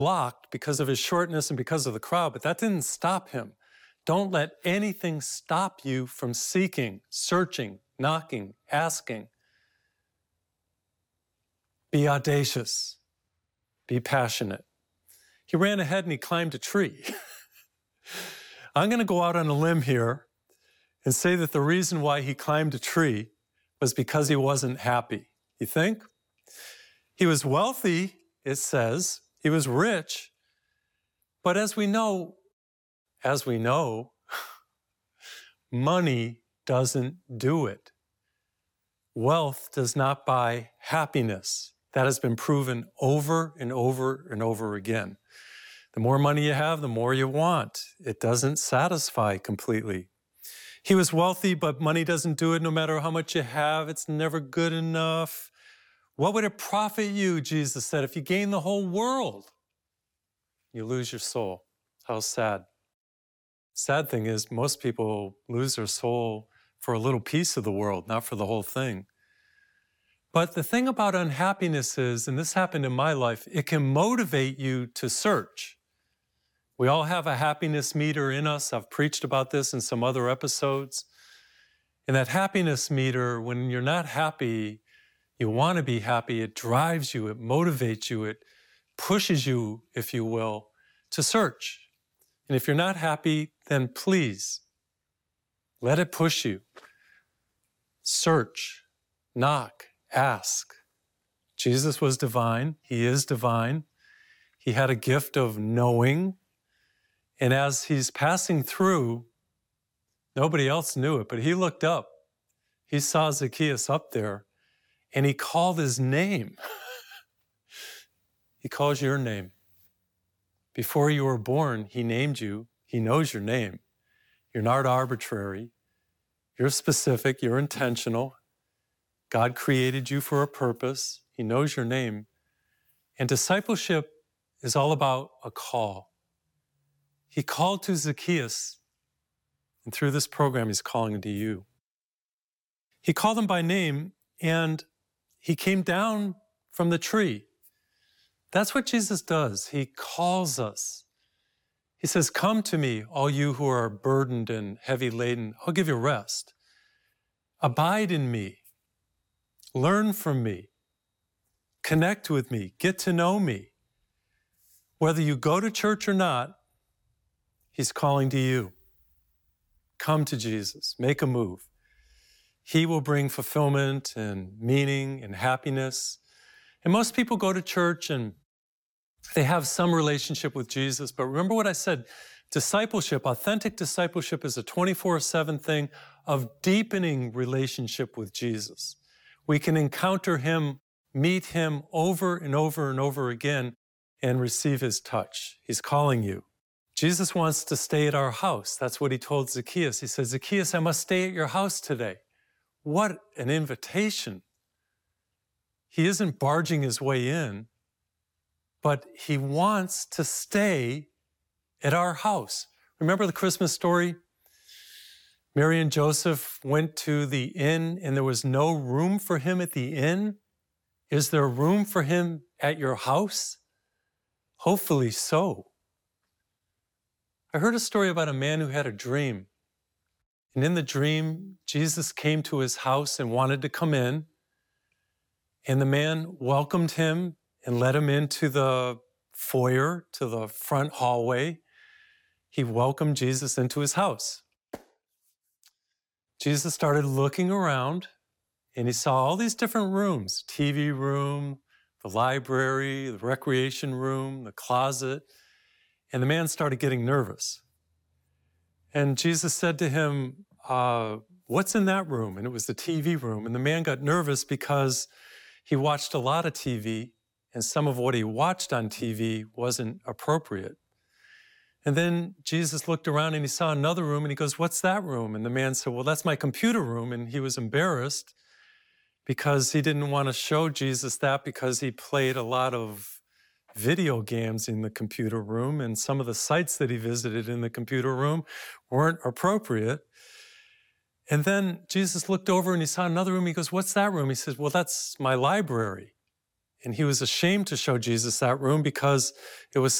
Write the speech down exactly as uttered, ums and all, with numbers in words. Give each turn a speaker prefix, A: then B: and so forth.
A: blocked because of his shortness and because of the crowd, but that didn't stop him. Don't let anything stop you from seeking, searching, knocking, asking. Be audacious. Be passionate. He ran ahead and he climbed a tree. I'm going to go out on a limb here and say that the reason why he climbed a tree was because he wasn't happy. You think? He was wealthy, it says. He was rich. But as we know, as we know, money doesn't do it. Wealth does not buy happiness. That has been proven over and over and over again. The more money you have, the more you want. It doesn't satisfy completely. He was wealthy, but money doesn't do it no matter how much you have. It's never good enough. What would it profit you, Jesus said, if you gain the whole world? You lose your soul. How sad. Sad thing is, most people lose their soul for a little piece of the world, not for the whole thing. But the thing about unhappiness is, and this happened in my life, it can motivate you to search. We all have a happiness meter in us. I've preached about this in some other episodes. And that happiness meter, when you're not happy, you want to be happy, it drives you, it motivates you, it pushes you, if you will, to search. And if you're not happy, then please, let it push you. Search, knock, ask. Jesus was divine. He is divine. He had a gift of knowing. And as he's passing through, nobody else knew it, but he looked up. He saw Zacchaeus up there, and he called his name. He calls your name. Before you were born, he named you. He knows your name. You're not arbitrary. You're specific. You're intentional. God created you for a purpose. He knows your name. And discipleship is all about a call. He called to Zacchaeus, and through this program, he's calling to you. He called him by name, and he came down from the tree. That's what Jesus does. He calls us. He says, come to me, all you who are burdened and heavy laden. I'll give you rest. Abide in me. Learn from me. Connect with me. Get to know me. Whether you go to church or not, he's calling to you. Come to Jesus. Make a move. He will bring fulfillment and meaning and happiness. And most people go to church and they have some relationship with Jesus. But remember what I said, discipleship, authentic discipleship is a twenty-four seven thing of deepening relationship with Jesus. We can encounter him, meet him over and over and over again and receive his touch. He's calling you. Jesus wants to stay at our house. That's what he told Zacchaeus. He said, Zacchaeus, I must stay at your house today. What an invitation. He isn't barging his way in, but he wants to stay at our house. Remember the Christmas story? Mary and Joseph went to the inn and there was no room for him at the inn. Is there room for him at your house? Hopefully so. I heard a story about a man who had a dream. And in the dream, Jesus came to his house and wanted to come in. And the man welcomed him and led him into the foyer, to the front hallway. He welcomed Jesus into his house. Jesus started looking around, and he saw all these different rooms, T V room, the library, the recreation room, the closet. And the man started getting nervous. And Jesus said to him, uh, what's in that room? And it was the T V room. And the man got nervous because he watched a lot of T V, and some of what he watched on T V wasn't appropriate. And then Jesus looked around and he saw another room and he goes, what's that room? And the man said, well, that's my computer room. And he was embarrassed because he didn't want to show Jesus that because he played a lot of video games in the computer room and some of the sites that he visited in the computer room weren't appropriate. And then Jesus looked over and he saw another room. He goes, what's that room? He says, well, that's my library. And he was ashamed to show Jesus that room because it was